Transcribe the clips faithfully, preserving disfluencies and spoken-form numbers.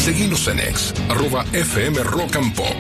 Seguinos en ex, arroba F M Rock and Pop.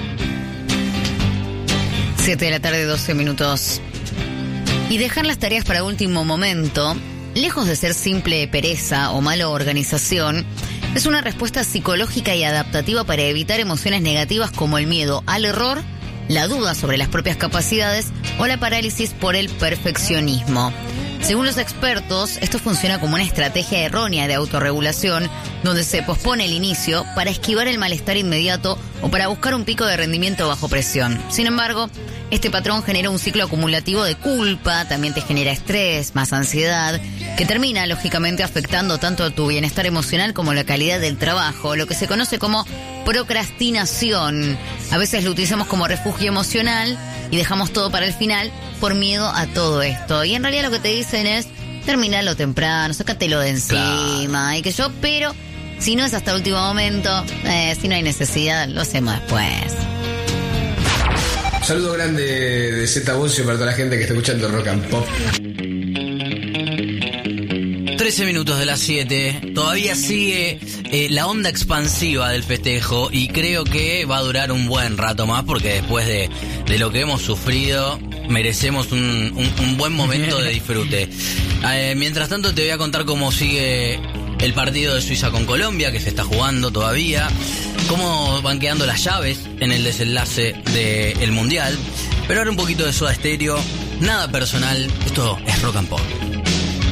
siete de la tarde, doce minutos. Y dejar las tareas para último momento, lejos de ser simple pereza o mala organización, es una respuesta psicológica y adaptativa para evitar emociones negativas como el miedo al error, la duda sobre las propias capacidades o la parálisis por el perfeccionismo. Según los expertos, esto funciona como una estrategia errónea de autorregulación, donde se pospone el inicio para esquivar el malestar inmediato o para buscar un pico de rendimiento bajo presión. Sin embargo, este patrón genera un ciclo acumulativo de culpa, también te genera estrés, más ansiedad, que termina lógicamente afectando tanto tu bienestar emocional como la calidad del trabajo, lo que se conoce como procrastinación. A veces lo utilizamos como refugio emocional y dejamos todo para el final por miedo a todo esto. Y en realidad lo que te dicen es, terminalo temprano, sácatelo de encima, claro. Y que yo, pero si no es hasta último momento, eh, si no hay necesidad, lo hacemos después. Un saludo grande de Z Bocio para toda la gente que está escuchando Rock and Pop. trece minutos de las siete. Todavía sigue eh, la onda expansiva del festejo y creo que va a durar un buen rato más porque después de, de lo que hemos sufrido merecemos un, un, un buen momento de disfrute. Eh, mientras tanto te voy a contar cómo sigue el partido de Suiza con Colombia, que se está jugando todavía, cómo van quedando las llaves en el desenlace del Mundial. Pero ahora un poquito de Soda Stereo, nada personal, esto es Rock and Pop.